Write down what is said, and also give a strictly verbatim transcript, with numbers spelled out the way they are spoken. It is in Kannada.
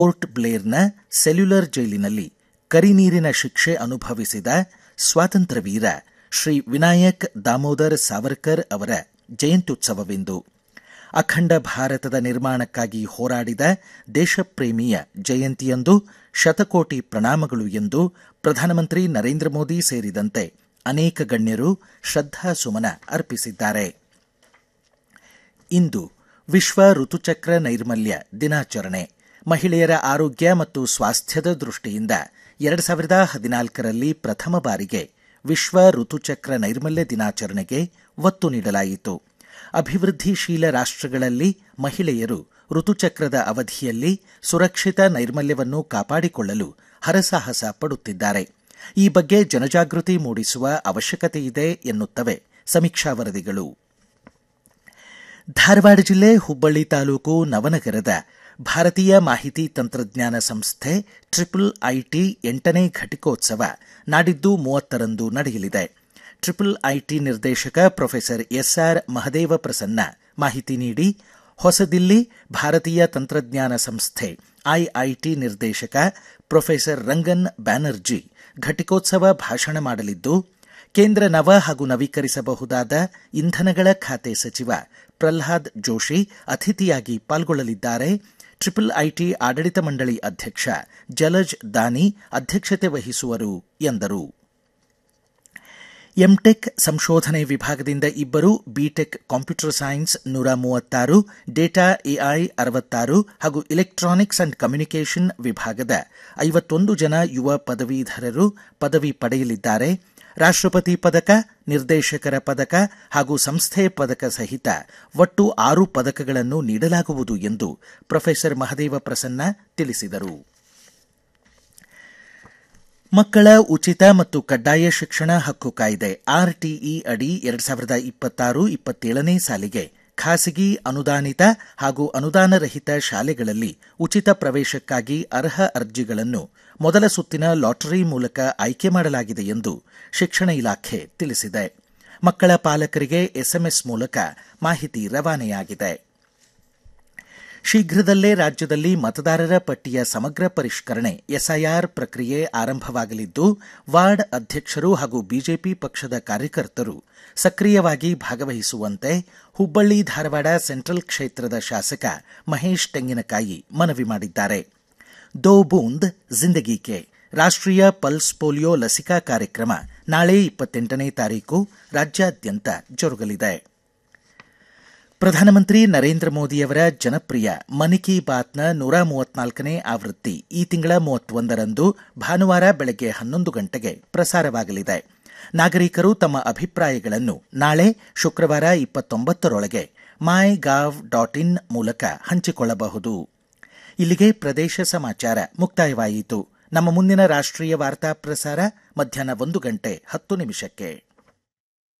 ಪೋರ್ಟ್ ಬ್ಲೇರ್ನ ಸೆಲ್ಯುಲರ್ ಜೈಲಿನಲ್ಲಿ ಕರಿನೀರಿನ ಶಿಕ್ಷೆ ಅನುಭವಿಸಿದ ಸ್ವಾತಂತ್ರ್ಯವೀರ ಶ್ರೀ ವಿನಾಯಕ್ ದಾಮೋದರ್ ಸಾವರ್ಕರ್ ಅವರ ಜಯಂತ್ಯುತ್ಸವವಿಂದು. ಅಖಂಡ ಭಾರತದ ನಿರ್ಮಾಣಕ್ಕಾಗಿ ಹೋರಾಡಿದ ದೇಶಪ್ರೇಮಿಯ ಜಯಂತಿಯಂದು ಶತಕೋಟಿ ಪ್ರಣಾಮಗಳು ಎಂದು ಪ್ರಧಾನಮಂತ್ರಿ ನರೇಂದ್ರ ಮೋದಿ ಸೇರಿದಂತೆ ಅನೇಕ ಗಣ್ಯರು ಶ್ರದ್ಧಾಸುಮನ ಅರ್ಪಿಸಿದ್ದಾರೆ. ಇಂದು ವಿಶ್ವ ಋತುಚಕ್ರ ನೈರ್ಮಲ್ಯ ದಿನಾಚರಣೆ. ಮಹಿಳೆಯರ ಆರೋಗ್ಯ ಮತ್ತು ಸ್ವಾಸ್ಥ್ಯದ ದೃಷ್ಟಿಯಿಂದ ಎರಡು ಸಾವಿರದ ಹದಿನಾಲ್ಕರಲ್ಲಿ ಪ್ರಥಮ ಬಾರಿಗೆ ವಿಶ್ವ ಋತುಚಕ್ರ ನೈರ್ಮಲ್ಯ ದಿನಾಚರಣೆಗೆ ಒತ್ತು ನೀಡಲಾಯಿತು. ಅಭಿವೃದ್ಧಿಶೀಲ ರಾಷ್ಟ್ರಗಳಲ್ಲಿ ಮಹಿಳೆಯರು ಋತುಚಕ್ರದ ಅವಧಿಯಲ್ಲಿ ಸುರಕ್ಷಿತ ನೈರ್ಮಲ್ಯವನ್ನು ಕಾಪಾಡಿಕೊಳ್ಳಲು ಹರಸಾಹಸ ಪಡುತ್ತಿದ್ದಾರೆ. ಈ ಬಗ್ಗೆ ಜನಜಾಗೃತಿ ಮೂಡಿಸುವ ಅವಶ್ಯಕತೆಯಿದೆ ಎನ್ನುತ್ತವೆ ಸಮೀಕ್ಷಾ ವರದಿಗಳು. ಧಾರವಾಡ ಜಿಲ್ಲೆ ಹುಬ್ಬಳ್ಳಿ ತಾಲೂಕು ನವನಗರದ ಭಾರತೀಯ ಮಾಹಿತಿ ತಂತ್ರಜ್ಞಾನ ಸಂಸ್ಥೆ ಟ್ರಿಪಲ್ ಐಟಿ ಎಂಟನೇ ಘಟಿಕೋತ್ಸವ ನಾಡಿದ್ದು ಮೂವತ್ತರಂದು ನಡೆಯಲಿದೆ. ಟ್ರಿಪಲ್ ಐಟಿ ನಿರ್ದೇಶಕ ಪ್ರೊಫೆಸರ್ ಎಸ್ಆರ್ ಮಹದೇವ ಪ್ರಸನ್ನ ಮಾಹಿತಿ ನೀಡಿ, ಹೊಸದಿಲ್ಲಿ ಭಾರತೀಯ ತಂತ್ರಜ್ಞಾನ ಸಂಸ್ಥೆ ಐಐಟಿ ನಿರ್ದೇಶಕ ಪ್ರೊಫೆಸರ್ ರಂಗನ್ ಬ್ಯಾನರ್ಜಿ ಘಟಿಕೋತ್ಸವ ಭಾಷಣ ಮಾಡಲಿದ್ದು, ಕೇಂದ್ರ ನವ ಹಾಗೂ ನವೀಕರಿಸಬಹುದಾದ ಇಂಧನಗಳ ಖಾತೆ ಸಚಿವ ಪ್ರಲ್ಹಾದ್ ಜೋಶಿ ಅತಿಥಿಯಾಗಿ ಪಾಲ್ಗೊಳ್ಳಲಿದ್ದಾರೆ. ಟ್ರಿಪಲ್ ಐಟಿ ಆಡಳಿತ ಮಂಡಳಿ ಅಧ್ಯಕ್ಷ ಜಲಜ್ ದಾನಿ ಅಧ್ಯಕ್ಷತೆ ವಹಿಸುವರು ಎಂದರು. ಎಂಟೆಕ್ ಸಂಶೋಧನೆ ವಿಭಾಗದಿಂದ ಇಬ್ಬರು, ಬಿಟೆಕ್ ಕಂಪ್ಯೂಟರ್ ಸೈನ್ಸ್ ನೂರ ಮೂವತ್ತಾರು, ಡೇಟಾ ಎಐ ಅರವತ್ತಾರು ಹಾಗೂ ಇಲೆಕ್ಟ್ರಾನಿಕ್ಸ್ ಅಂಡ್ ಕಮ್ಯುನಿಕೇಷನ್ ವಿಭಾಗದ ಐವತ್ತೊಂದು ಜನ ಯುವ ಪದವೀಧರರು ಪದವಿ ಪಡೆಯಲಿದ್ದಾರೆ. ರಾಷ್ಟ್ರಪತಿ ಪದಕ, ನಿರ್ದೇಶಕರ ಪದಕ ಹಾಗೂ ಸಂಸ್ಥೆ ಪದಕ ಸಹಿತ ಒಟ್ಟು ಆರು ಪದಕಗಳನ್ನು ನೀಡಲಾಗುವುದು ಎಂದು ಪ್ರೊಫೆಸರ್ ಮಹದೇವ ಪ್ರಸನ್ನ ತಿಳಿಸಿದರು. ಮಕ್ಕಳ ಉಚಿತ ಮತ್ತು ಕಡ್ಡಾಯ ಶಿಕ್ಷಣ ಹಕ್ಕು ಕಾಯ್ದೆ ಆರ್ಟಿಇ ಅಡಿ ಎರಡು ಸಾವಿರದ ಇಪ್ಪತ್ತಾರು ಇಪ್ಪತ್ತೇಳನೇ ಸಾಲಿಗೆ ಖಾಸಗಿ ಅನುದಾನಿತ ಹಾಗೂ ಅನುದಾನರಹಿತ ಶಾಲೆಗಳಲ್ಲಿ ಉಚಿತ ಪ್ರವೇಶಕ್ಕಾಗಿ ಅರ್ಹ ಅರ್ಜಿಗಳನ್ನು ಮೊದಲ ಸುತ್ತಿನ ಲಾಟರಿ ಮೂಲಕ ಆಯ್ಕೆ ಮಾಡಲಾಗಿದೆ ಎಂದು ಶಿಕ್ಷಣ ಇಲಾಖೆ ತಿಳಿಸಿದೆ. ಮಕ್ಕಳ ಪಾಲಕರಿಗೆ ಎಸ್ಎಂಎಸ್ ಮೂಲಕ ಮಾಹಿತಿ ರವಾನೆಯಾಗಿದೆ. ಶೀಘ್ರದಲ್ಲೇ ರಾಜ್ಯದಲ್ಲಿ ಮತದಾರರ ಪಟ್ಟಿಯ ಸಮಗ್ರ ಪರಿಷ್ಕರಣೆ ಎಸ್ಐಆರ್ ಪ್ರಕ್ರಿಯೆ ಆರಂಭವಾಗಲಿದ್ದು, ವಾರ್ಡ್ ಅಧ್ಯಕ್ಷರು ಹಾಗೂ ಬಿಜೆಪಿ ಪಕ್ಷದ ಕಾರ್ಯಕರ್ತರು ಸಕ್ರಿಯವಾಗಿ ಭಾಗವಹಿಸುವಂತೆ ಹುಬ್ಬಳ್ಳಿ ಧಾರವಾಡ ಸೆಂಟ್ರಲ್ ಕ್ಷೇತ್ರದ ಶಾಸಕ ಮಹೇಶ್ ತೆಂಗಿನಕಾಯಿ ಮನವಿ ಮಾಡಿದ್ದಾರೆ. ದೋ ಬೂಂದ್ ಜಿಂದಗಿ ಕೆ ರಾಷ್ಟ್ರೀಯ ಪಲ್ಸ್ ಪೋಲಿಯೋ ಲಸಿಕಾ ಕಾರ್ಯಕ್ರಮ ನಾಳೆ ಇಪ್ಪತ್ತೆಂಟನೇ ತಾರೀಕು ರಾಜ್ಯಾದ್ಯಂತ ಜರುಗಲಿದೆ. ಪ್ರಧಾನಮಂತ್ರಿ ನರೇಂದ್ರ ಮೋದಿಯವರ ಜನಪ್ರಿಯ ಮನ್ ಕಿ ಬಾತ್ನ ನೂರ ಮೂವತ್ನಾಲ್ಕನೇ ಆವೃತ್ತಿ ಈ ತಿಂಗಳ ಮೂವತ್ತೊಂದರಂದು ಭಾನುವಾರ ಬೆಳಗ್ಗೆ ಹನ್ನೊಂದು ಗಂಟೆಗೆ ಪ್ರಸಾರವಾಗಲಿದೆ. ನಾಗರಿಕರು ತಮ್ಮ ಅಭಿಪ್ರಾಯಗಳನ್ನು ನಾಳೆ ಶುಕ್ರವಾರ ಇಪ್ಪತ್ತೊಂಬತ್ತರೊಳಗೆ ಮೈ ಗಾವ್ ಡಾಟ್ ಇನ್ ಮೂಲಕ ಹಂಚಿಕೊಳ್ಳಬಹುದು. ಇಲ್ಲಿಗೆ ಪ್ರದೇಶ ಸಮಾಚಾರ ಮುಕ್ತಾಯವಾಯಿತು. ನಮ್ಮ ಮುಂದಿನ ರಾಷ್ಟ್ರೀಯ ವಾರ್ತಾ ಪ್ರಸಾರ ಮಧ್ಯಾಹ್ನ ಒಂದು ಗಂಟೆ ಹತ್ತು ನಿಮಿಷಕ್ಕೆ.